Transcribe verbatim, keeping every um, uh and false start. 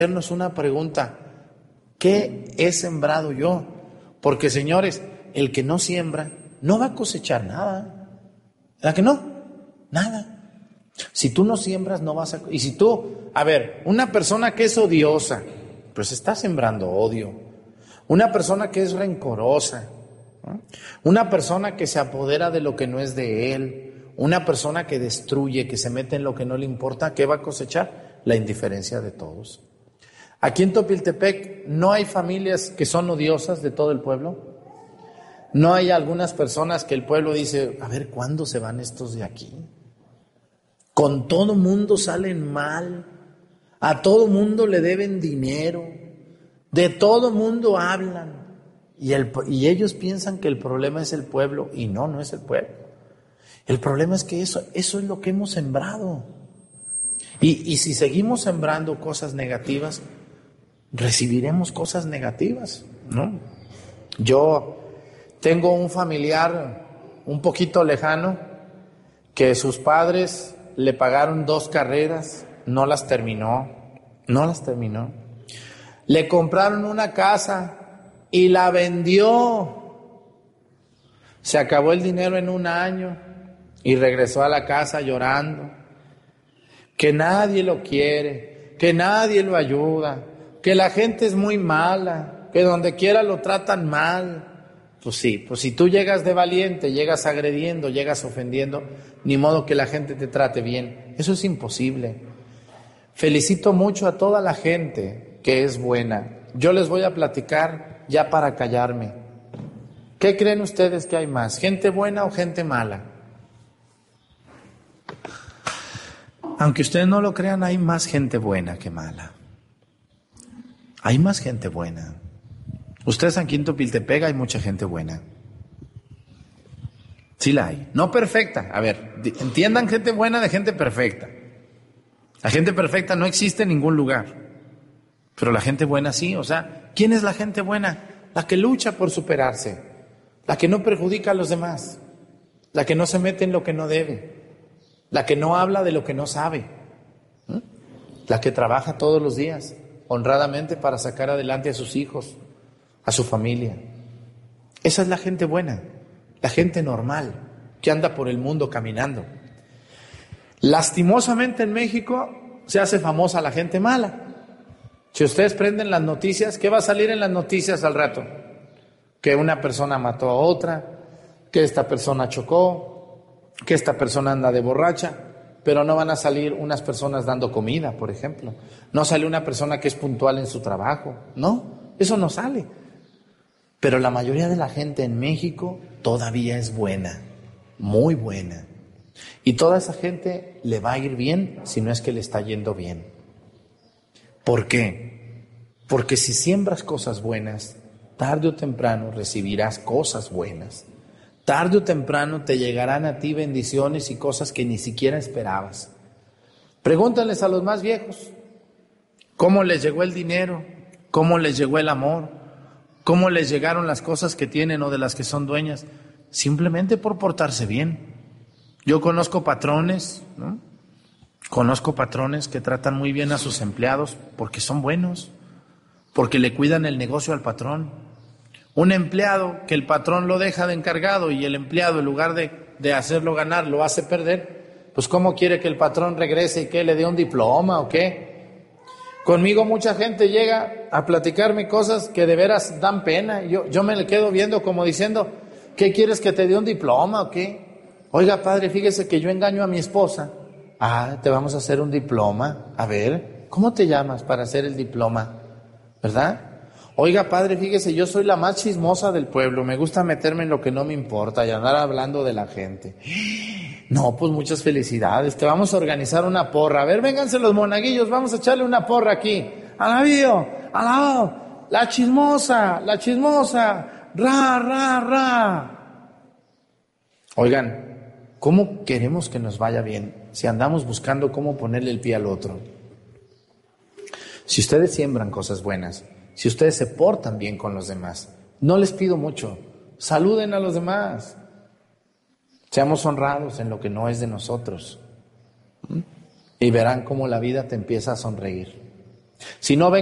hacernos una pregunta: ¿qué he sembrado yo? Porque, señores, el que no siembra no va a cosechar nada. ¿Verdad que no? Nada. Si tú no siembras, no vas a... Y si tú, a ver, una persona que es odiosa, pues está sembrando odio. Una persona que es rencorosa, ¿no? Una persona que se apodera de lo que no es de él, una persona que destruye, que se mete en lo que no le importa, ¿qué va a cosechar? La indiferencia de todos. Aquí en Topiltepec no hay familias que son odiosas de todo el pueblo. No hay algunas personas que el pueblo dice, a ver, ¿cuándo se van estos de aquí? Con todo mundo salen mal, a todo mundo le deben dinero, de todo mundo hablan, y, el, y ellos piensan que el problema es el pueblo, y no, no es el pueblo. El problema es que eso, eso es lo que hemos sembrado. Y, y si seguimos sembrando cosas negativas, recibiremos cosas negativas, ¿no? Yo tengo un familiar un poquito lejano que sus padres le pagaron dos carreras, no las terminó, no las terminó. Le compraron una casa y la vendió. Se acabó el dinero en un año y regresó a la casa llorando. Que nadie lo quiere, que nadie lo ayuda, que la gente es muy mala, que donde quiera lo tratan mal. Pues sí, pues si tú llegas de valiente, llegas agrediendo, llegas ofendiendo, ni modo que la gente te trate bien. Eso es imposible. Felicito mucho a toda la gente que es buena. Yo les voy a platicar ya para callarme. ¿Qué creen ustedes que hay más? ¿Gente buena o gente mala? Aunque ustedes no lo crean, hay más gente buena que mala. Hay más gente buena. Ustedes aquí en Topiltepec hay mucha gente buena. Sí la hay. No perfecta. A ver, entiendan gente buena de gente perfecta. La gente perfecta no existe en ningún lugar. Pero la gente buena sí. O sea, ¿quién es la gente buena? La que lucha por superarse. La que no perjudica a los demás. La que no se mete en lo que no debe. La que no habla de lo que no sabe. ¿Mm? La que trabaja todos los días honradamente para sacar adelante a sus hijos, a su familia. Esa es la gente buena, la gente normal que anda por el mundo caminando. Lastimosamente en México se hace famosa la gente mala. Si ustedes prenden las noticias, ¿qué va a salir en las noticias al rato? Que una persona mató a otra, que esta persona chocó, que esta persona anda de borracha, pero no van a salir unas personas dando comida, por ejemplo. No sale una persona que es puntual en su trabajo, no, eso no sale. Pero la mayoría de la gente en México todavía es buena, muy buena. Y toda esa gente le va a ir bien si no es que le está yendo bien. ¿Por qué? Porque si siembras cosas buenas, tarde o temprano recibirás cosas buenas. Tarde o temprano te llegarán a ti bendiciones y cosas que ni siquiera esperabas. Pregúntales a los más viejos, ¿cómo les llegó el dinero? ¿Cómo les llegó el amor? ¿Cómo les llegaron las cosas que tienen o de las que son dueñas? Simplemente por portarse bien. Yo conozco patrones, ¿no? Conozco patrones que tratan muy bien a sus empleados porque son buenos, porque le cuidan el negocio al patrón. Un empleado que el patrón lo deja de encargado y el empleado, en lugar de, de hacerlo ganar, lo hace perder, pues ¿cómo quiere que el patrón regrese y que le dé un diploma o qué? Conmigo mucha gente llega a platicarme cosas que de veras dan pena. Yo, yo me le quedo viendo como diciendo, ¿qué quieres, que te dé un diploma o qué? Oiga, padre, fíjese que yo engaño a mi esposa. Ah, te vamos a hacer un diploma. A ver, ¿cómo te llamas para hacer el diploma? ¿Verdad? Oiga, padre, fíjese, yo soy la más chismosa del pueblo, me gusta meterme en lo que no me importa y andar hablando de la gente. No, pues muchas felicidades, te vamos a organizar una porra. A ver, vénganse los monaguillos, vamos a echarle una porra aquí. Alabío, alabado, la chismosa, la chismosa, ra, ra, ra. Oigan, ¿cómo queremos que nos vaya bien si andamos buscando cómo ponerle el pie al otro? Si ustedes siembran cosas buenas, si ustedes se portan bien con los demás, no les pido mucho, saluden a los demás, seamos honrados en lo que no es de nosotros, ¿Mm? y verán cómo la vida te empieza a sonreír. Si no ven